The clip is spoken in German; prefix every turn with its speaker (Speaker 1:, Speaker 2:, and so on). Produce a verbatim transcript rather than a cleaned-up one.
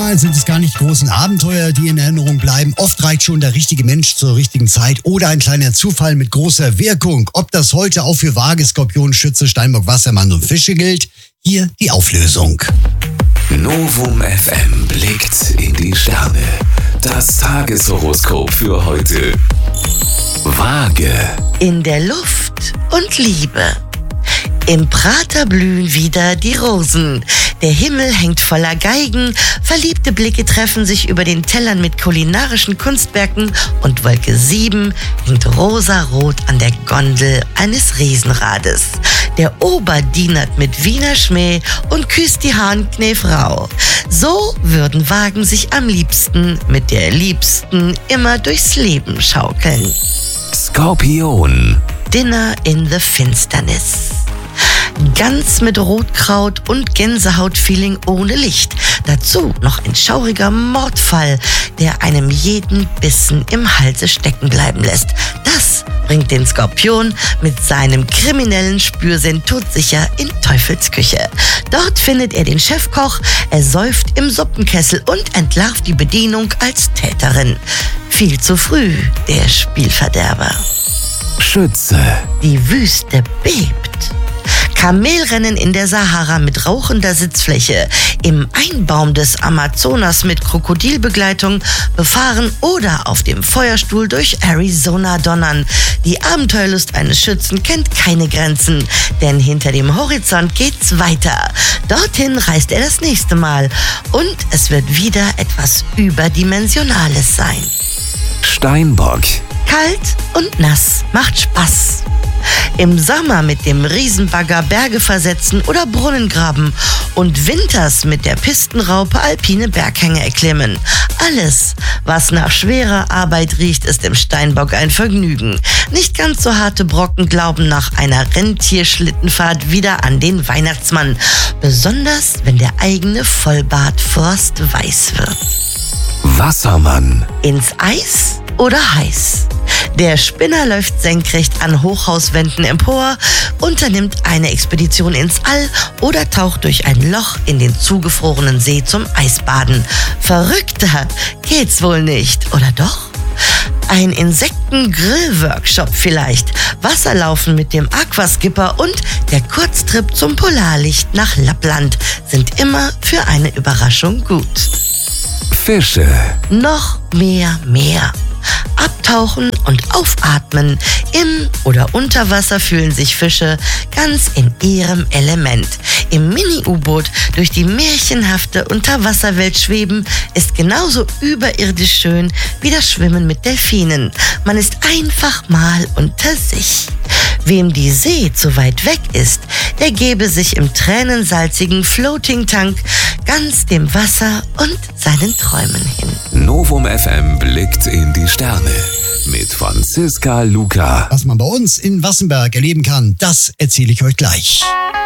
Speaker 1: Manchmal sind es gar nicht großen Abenteuer, die in Erinnerung bleiben. Oft reicht schon der richtige Mensch zur richtigen Zeit oder ein kleiner Zufall mit großer Wirkung. Ob das heute auch für Waage, Skorpion, Schütze, Steinbock, Wassermann und Fische gilt, hier die Auflösung.
Speaker 2: Novum F M blickt in die Sterne. Das Tageshoroskop für heute. Waage.
Speaker 3: In der Luft und Liebe. Im Prater blühen wieder die Rosen. Der Himmel hängt voller Geigen. Verliebte Blicke treffen sich über den Tellern mit kulinarischen Kunstwerken und Wolke sieben hängt rosarot an der Gondel eines Riesenrades. Der Ober dienert mit Wiener Schmäh und küsst die Hahnknäfrau. So würden Wagen sich am liebsten mit der Liebsten immer durchs Leben schaukeln.
Speaker 2: Skorpion.
Speaker 3: Dinner in the Finsternis. Ganz mit Rotkraut und Gänsehaut-Feeling ohne Licht. Dazu noch ein schauriger Mordfall, der einem jeden Bissen im Halse stecken bleiben lässt. Das bringt den Skorpion mit seinem kriminellen Spürsinn todsicher in Teufels Küche. Dort findet er den Chefkoch, er säuft im Suppenkessel und entlarvt die Bedienung als Täterin. Viel zu früh, der Spielverderber.
Speaker 2: Schütze.
Speaker 3: Die Wüste bebt. Kamelrennen in der Sahara mit rauchender Sitzfläche, im Einbaum des Amazonas mit Krokodilbegleitung befahren oder auf dem Feuerstuhl durch Arizona donnern. Die Abenteuerlust eines Schützen kennt keine Grenzen, denn hinter dem Horizont geht's weiter. Dorthin reist er das nächste Mal und es wird wieder etwas Überdimensionales sein.
Speaker 2: Steinbock.
Speaker 3: Kalt und nass macht Spaß. Im Sommer mit dem Riesenbagger Berge versetzen oder Brunnen graben und winters mit der Pistenraupe alpine Berghänge erklimmen. Alles, was nach schwerer Arbeit riecht, ist im Steinbock ein Vergnügen. Nicht ganz so harte Brocken glauben nach einer Rentierschlittenfahrt wieder an den Weihnachtsmann. Besonders, wenn der eigene Vollbart frostweiß wird.
Speaker 2: Wassermann.
Speaker 3: Ins Eis oder heiß? Der Spinner läuft senkrecht an Hochhauswänden empor, unternimmt eine Expedition ins All oder taucht durch ein Loch in den zugefrorenen See zum Eisbaden. Verrückter geht's wohl nicht, oder doch? Ein Insekten-Grill-Workshop vielleicht, Wasserlaufen mit dem Aquaskipper und der Kurztrip zum Polarlicht nach Lappland sind immer für eine Überraschung gut.
Speaker 2: Fische.
Speaker 3: Noch mehr Meer. Abtauchen und aufatmen. Im oder unter Wasser fühlen sich Fische ganz in ihrem Element. Im Mini-U-Boot durch die märchenhafte Unterwasserwelt schweben ist genauso überirdisch schön wie das Schwimmen mit Delfinen. Man ist einfach mal unter sich. Wem die See zu weit weg ist, der gebe sich im tränensalzigen Floating-Tank ganz dem Wasser und seinen Träumen hin.
Speaker 2: Novum F M blickt in die Sterne mit Franziska Luca.
Speaker 1: Was man bei uns in Wassenberg erleben kann, das erzähle ich euch gleich.